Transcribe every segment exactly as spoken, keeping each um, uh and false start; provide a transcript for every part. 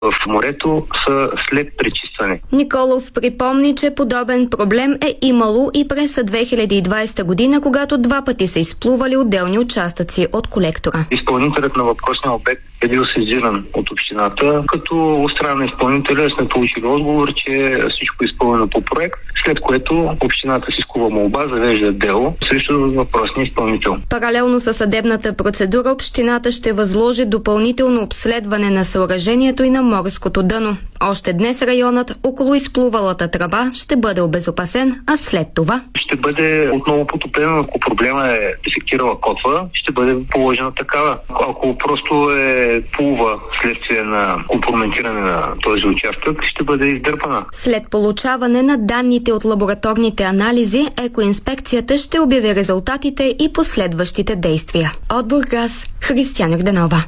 в морето са след пречистване. Николов припомни, че подобен проблем е имало и през две хиляди и двадесета година, когато два пъти са изплували отделни участъци от колектора. Изпълнителят на въпросния обект е бил сезиран от общината, като от страна на изпълнителя сме получили отговор, че всичко е изпълнено по проект, след което общината си изкува молба, завежда дело срещу въпросния изпълнител. Паралелно със съдебната процедура, общината ще възложи допълнително обследване на съоръжението и на морското дъно. Още днес районът около изплувалата тръба ще бъде обезопасен, а след това ще бъде отново потопено. Ако проблема е дефектирала котва, ще бъде положена такава. Ако просто е плува следствие на компрометиране на този участък, ще бъде издърпана. След получаване на данните от лабораторните анализи, екоинспекцията ще обяви резултатите и последващите действия. От Бургас, Християна Гданова.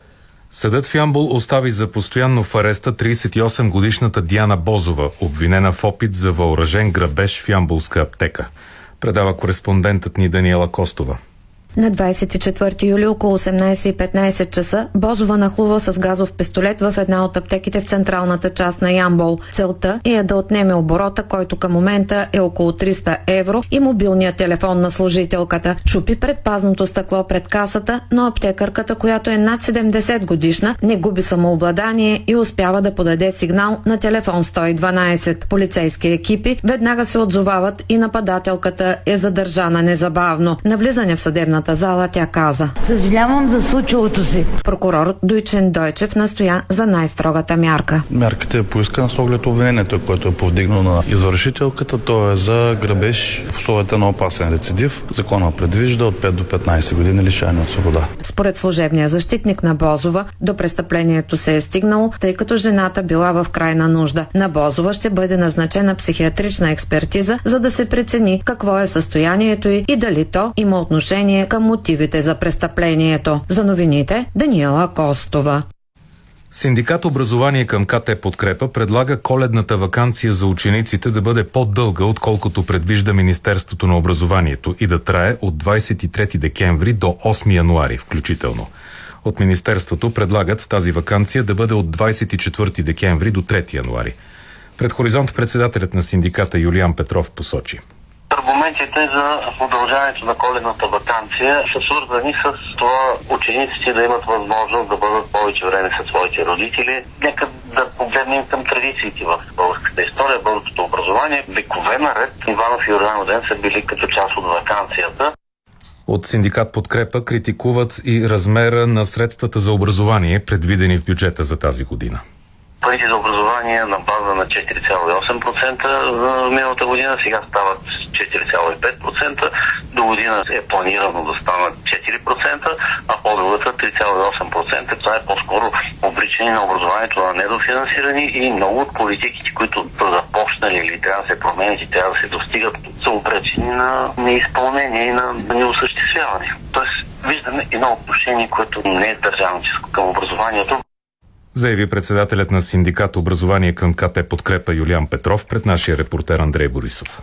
Съдът в Ямбол остави за постоянно в ареста тридесет и осем годишната Диана Бозова, обвинена в опит за въоръжен грабеж в ямболска аптека. Предава кореспондентът ни Даниела Костова. На двадесет и четвърти юли около осемнадесет и петнадесет часа Бозова нахлува с газов пистолет в една от аптеките в централната част на Ямбол. Целта е да отнеме оборота, който към момента е около триста евро, и мобилния телефон на служителката. Чупи предпазното стъкло пред касата, но аптекарката, която е над седемдесет годишна, не губи самообладание и успява да подаде сигнал на телефон сто и дванадесет. Полицейски екипи веднага се отзовават и нападателката е задържана незабавно. На влизане в съдебната зала тя каза: съжалявам за случилото си. Прокурор Дойчен Дойчев настоя за най-строгата мярка. Мярката е поискана с оглед обвинението, което е повдигнало на извършителката. То е за грабеж в условията на опасен рецидив. Закона предвижда от пет до петнадесет години лишаване от свобода. Според служебния защитник на Бозова, до престъплението се е стигнало, тъй като жената била в крайна нужда. На Бозова ще бъде назначена психиатрична експертиза, за да се прецени какво е състоянието й и дали то има отношение към мотивите за престъплението. За новините, Даниела Костова. Синдикат Образование към КТ Подкрепа предлага коледната ваканция за учениците да бъде по-дълга, отколкото предвижда Министерството на образованието, и да трае от двадесет и трети декември до осми януари включително. От Министерството предлагат тази ваканция да бъде от двадесет и четвърти декември до трети януари. Пред Хоризонт председателят на синдиката Юлиан Петров посочи: аргументите за удължаването на коледната ваканция са свързани с това учениците да имат възможност да бъдат повече време със своите родители. Нека да погледнем към традициите в българската история, българското образование. Векове наред Иванов и Йорданов ден са били като част от ваканцията. От синдикат Подкрепа критикуват и размера на средствата за образование, предвидени в бюджета за тази година. Парите за образование на база на четири цяло и осем процента за миналата година, сега стават четири цяло и пет процента. До година е планирано да станат четири процента, а по-другата три цяло и осем процента. Това е по-скоро обричане на образованието на недофинансирани, и много от политиките, които са започнали или трябва да се променят и трябва да се достигат, са обречени на неизпълнение и на неосъществяване. Тоест виждаме едно отношение, което не е държавническо към образованието, заяви председателят на синдикат Образование към КТ Подкрепа Юлиан Петров пред нашия репортер Андрей Борисов.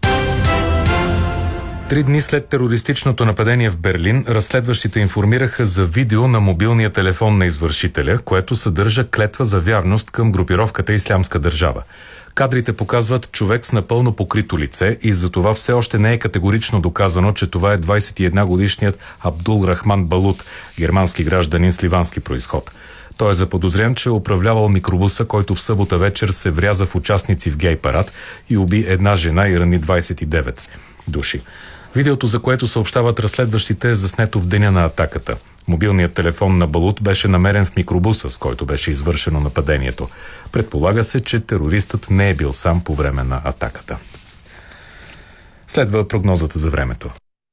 Три дни след терористичното нападение в Берлин, разследващите информираха за видео на мобилния телефон на извършителя, което съдържа клетва за вярност към групировката Ислямска държава. Кадрите показват човек с напълно покрито лице и за това все още не е категорично доказано, че това е двадесет и една годишният Абдул Рахман Балут, германски гражданин с ливански произход. Той е заподозрен, че е управлявал микробуса, който в събота вечер се вряза в участници в гей парад и уби една жена и рани двадесет и девет души. Видеото, за което съобщават разследващите, е заснето в деня на атаката. Мобилният телефон на Балут беше намерен в микробуса, с който беше извършено нападението. Предполага се, че терористът не е бил сам по време на атаката. Следва прогнозата за времето.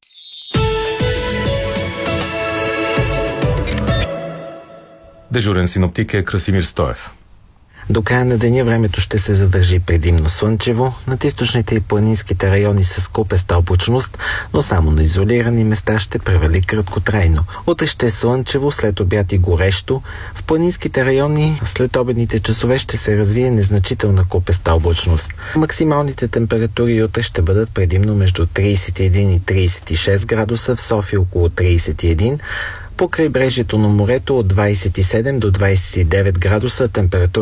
Дежурен синоптик е Красимир Стоев. До края на деня времето ще се задържи предимно слънчево, над източните и планинските райони с купеста облачност, но само на изолирани места ще превали краткотрайно. Утре ще е слънчево, след обяд и горещо. В планинските райони след обедните часове ще се развие незначителна купеста облачност. Максималните температури утре ще бъдат предимно между тридесет и един и тридесет и шест градуса, в София около тридесет и един, По крайбрежието на морето от двадесет и седем до двадесет и девет градуса температура